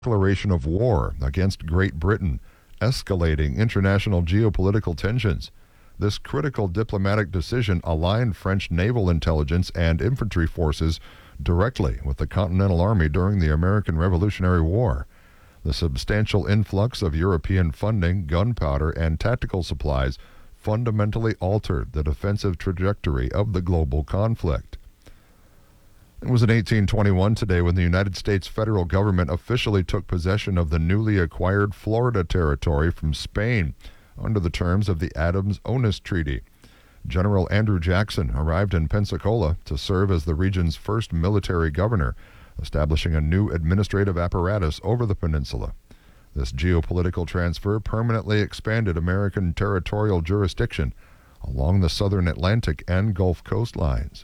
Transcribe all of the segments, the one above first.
declaration of war against Great Britain, escalating international geopolitical tensions. This critical diplomatic decision aligned French naval intelligence and infantry forces directly with the Continental Army during the American Revolutionary War. The substantial influx of European funding, gunpowder, and tactical supplies fundamentally altered the defensive trajectory of the global conflict. It was in 1821 today when the United States federal government officially took possession of the newly acquired Florida territory from Spain under the terms of the Adams-Onis Treaty. General Andrew Jackson arrived in Pensacola to serve as the region's first military governor, establishing a new administrative apparatus over the peninsula. This geopolitical transfer permanently expanded American territorial jurisdiction along the southern Atlantic and Gulf coastlines.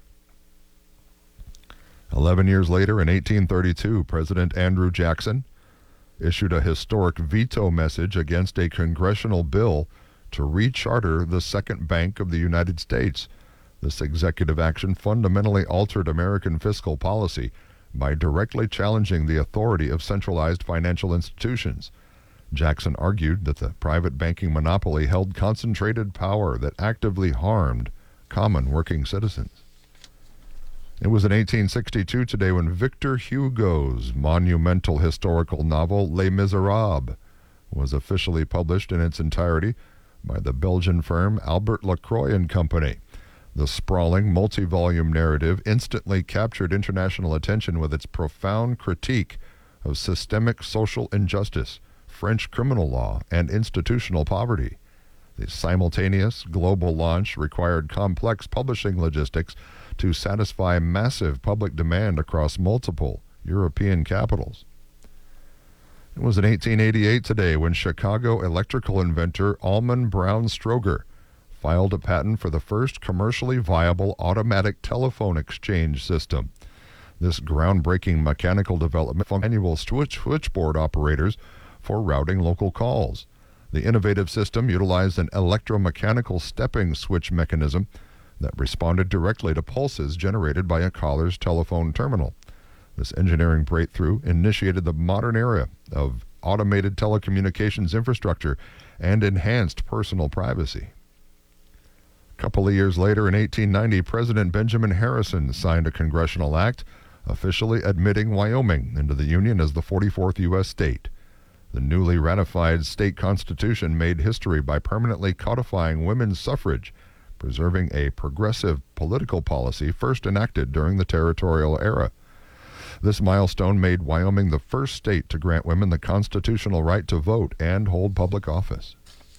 11 years later, in 1832, President Andrew Jackson issued a historic veto message against a congressional bill to recharter the Second Bank of the United States. This executive action fundamentally altered American fiscal policy by directly challenging the authority of centralized financial institutions. Jackson argued that the private banking monopoly held concentrated power that actively harmed common working citizens. It was in 1862 today when Victor Hugo's monumental historical novel Les Miserables was officially published in its entirety by the Belgian firm Albert Lacroix and Company. The sprawling, multi-volume narrative instantly captured international attention with its profound critique of systemic social injustice, French criminal law, and institutional poverty. The simultaneous global launch required complex publishing logistics to satisfy massive public demand across multiple European capitals. It was in 1888 today when Chicago electrical inventor Almon Brown Stroger filed a patent for the first commercially viable automatic telephone exchange system. This groundbreaking mechanical development for manual switchboard operators for routing local calls. The innovative system utilized an electromechanical stepping switch mechanism that responded directly to pulses generated by a caller's telephone terminal. This engineering breakthrough initiated the modern era of automated telecommunications infrastructure and enhanced personal privacy. A couple of years later, in 1890, President Benjamin Harrison signed a congressional act officially admitting Wyoming into the Union as the 44th U.S. state. The newly ratified state constitution made history by permanently codifying women's suffrage, preserving a progressive political policy first enacted during the territorial era. This milestone made Wyoming the first state to grant women the constitutional right to vote and hold public office.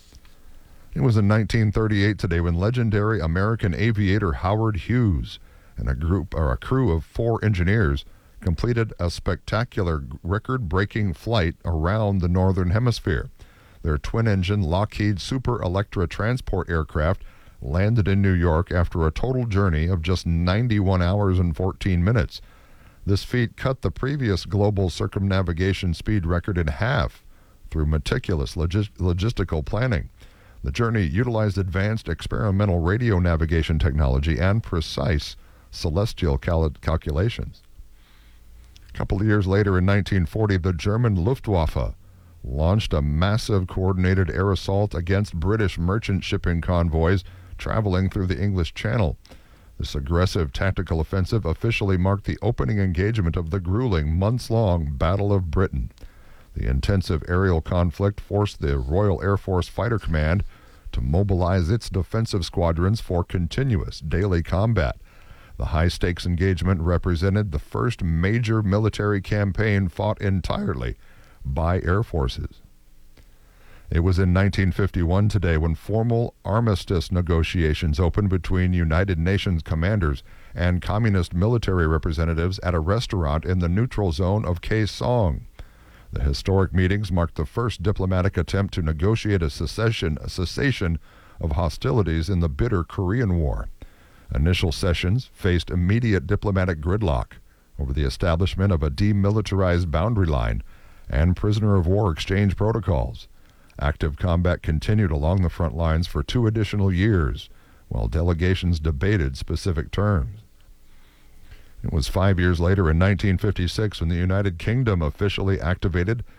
It was in 1938 today when legendary American aviator Howard Hughes and a crew of 4 engineers completed a spectacular record-breaking flight around the northern hemisphere. Their twin-engine Lockheed Super Electra transport aircraft landed in New York after a total journey of just 91 hours and 14 minutes. This feat cut the previous global circumnavigation speed record in half through meticulous logistical planning. The journey utilized advanced experimental radio navigation technology and precise celestial calculations. A couple of years later, in 1940, the German Luftwaffe launched a massive coordinated air assault against British merchant shipping convoys traveling through the English Channel. This aggressive tactical offensive officially marked the opening engagement of the grueling, months-long Battle of Britain. The intensive aerial conflict forced the Royal Air Force Fighter Command to mobilize its defensive squadrons for continuous daily combat. The high-stakes engagement represented the first major military campaign fought entirely by air forces. It was in 1951 today when formal armistice negotiations opened between United Nations commanders and communist military representatives at a restaurant in the neutral zone of Kaesong. The historic meetings marked the first diplomatic attempt to negotiate a cessation of hostilities in the bitter Korean War. Initial sessions faced immediate diplomatic gridlock over the establishment of a demilitarized boundary line and prisoner of war exchange protocols. Active combat continued along the front lines for 2 additional years, while delegations debated specific terms. It was 5 years later in 1956 when the United Kingdom officially activated